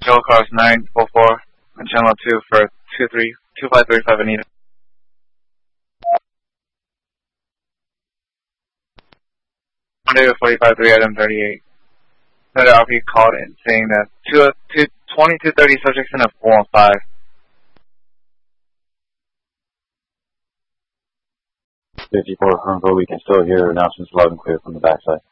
Joel Cars 944 on channel 2 for 2535 Anita. Monday 45-3 item 38. Another RP called in saying that 2230 subjects in a 415. 54 Congo, we can still hear announcements loud and clear from the backside.